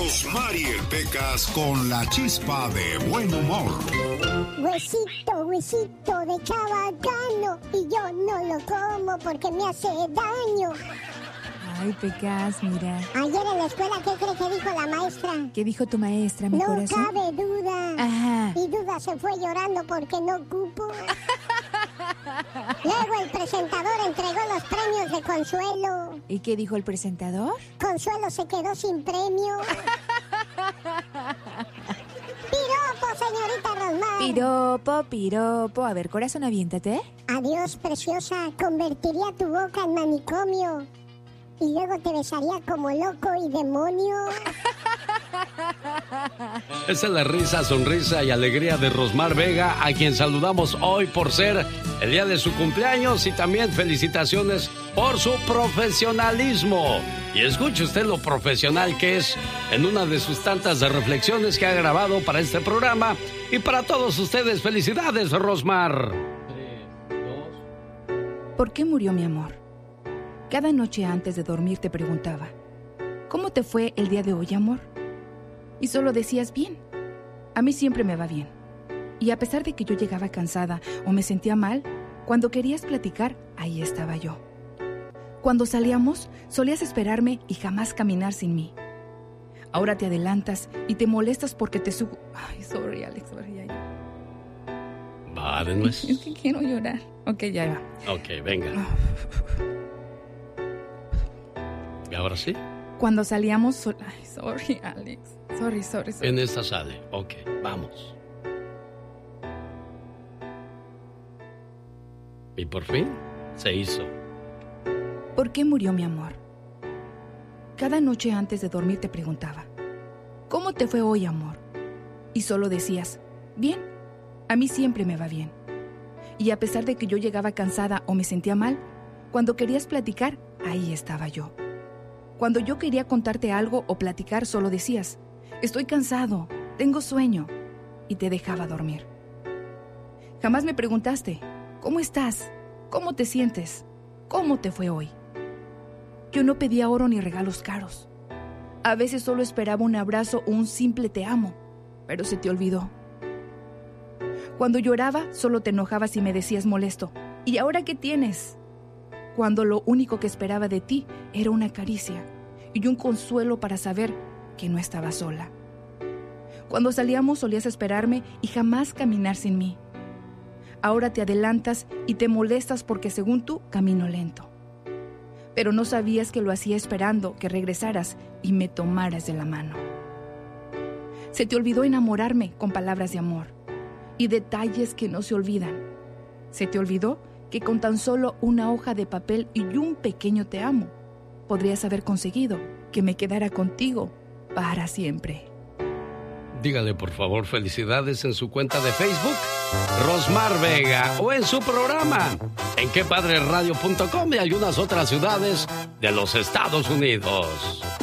Rosmarie Pecas con la chispa de buen humor. Huesito, huesito de chabacano, y yo no lo como porque me hace daño. Ay, Pecas, mira. Ayer en la escuela, ¿qué cree que dijo la maestra? ¿Qué dijo tu maestra, mi corazón? No cabe duda. Ajá. Y Duda se fue llorando porque no cupo. Luego el presentador entregó los premios de Consuelo. ¿Y qué dijo el presentador? Consuelo se quedó sin premio. Piropo, señorita Rosmar. Piropo, piropo. A ver, corazón, aviéntate. Adiós, preciosa. Convertiría tu boca en manicomio. Y luego te besaría como loco y demonio. Esa es la risa, sonrisa y alegría de Rosmar Vega, a quien saludamos hoy por ser el día de su cumpleaños y también felicitaciones por su profesionalismo. Y escuche usted lo profesional que es en una de sus tantas reflexiones que ha grabado para este programa. Y para todos ustedes, felicidades, Rosmar. 3, 2. ¿Por qué murió mi amor? Cada noche antes de dormir te preguntaba, ¿cómo te fue el día de hoy, amor? Y solo decías, bien. A mí siempre me va bien. Y a pesar de que yo llegaba cansada o me sentía mal, cuando querías platicar, ahí estaba yo. Cuando salíamos, solías esperarme y jamás caminar sin mí. Ahora te adelantas y te molestas porque te subo... Ay, sorry, Alex, sorry, ya. Va, de nuez. Es que quiero llorar. Ok, ya va. Ok, venga. ¿Y ahora sí? Cuando salíamos... Ay, sorry, Alex. Sorry. En esta sale. Ok, vamos. Y por fin se hizo. ¿Por qué murió mi amor? Cada noche antes de dormir te preguntaba, ¿cómo te fue hoy, amor? Y solo decías, bien. A mí siempre me va bien. Y a pesar de que yo llegaba cansada o me sentía mal, cuando querías platicar, ahí estaba yo. Cuando yo quería contarte algo o platicar, solo decías, estoy cansado, tengo sueño, y te dejaba dormir. Jamás me preguntaste, ¿cómo estás? ¿Cómo te sientes? ¿Cómo te fue hoy? Yo no pedía oro ni regalos caros. A veces solo esperaba un abrazo o un simple te amo, pero se te olvidó. Cuando lloraba, solo te enojabas y me decías molesto, ¿y ahora qué tienes? Cuando lo único que esperaba de ti era una caricia y un consuelo para saber que no estaba sola. Cuando salíamos solías esperarme y jamás caminar sin mí. Ahora te adelantas y te molestas porque según tú camino lento. Pero no sabías que lo hacía esperando que regresaras y me tomaras de la mano. Se te olvidó enamorarme con palabras de amor y detalles que no se olvidan. Se te olvidó que con tan solo una hoja de papel y un pequeño te amo, podrías haber conseguido que me quedara contigo para siempre. Dígale, por favor, felicidades en su cuenta de Facebook, Rosmar Vega, o en su programa, en quepadreradio.com y algunas otras ciudades de los Estados Unidos.